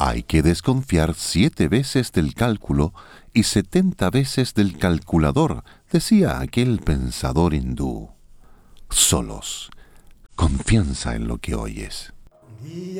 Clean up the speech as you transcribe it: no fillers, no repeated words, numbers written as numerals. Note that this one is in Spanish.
Hay que desconfiar 7 veces del cálculo y 70 veces del calculador, decía aquel pensador hindú. Solos. Confianza en lo que oyes.